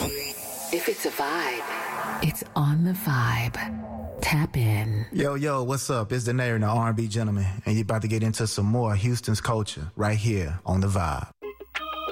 If it's a vibe, it's on the vibe. Tap in. Yo, what's up? It's the Nair and the R&B Gentleman, and you're about to get into some more Houston's culture right here on The Vibe.